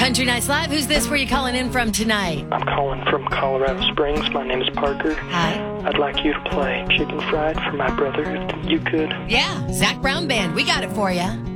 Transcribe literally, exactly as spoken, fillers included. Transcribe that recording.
Country Nights Live. Who's this? Where are you calling in from tonight? I'm calling from Colorado Springs. My name is Parker. Hi. I'd like you to play Chicken Fried for my brother, if you could. Yeah, Zach Brown Band. We got it for you.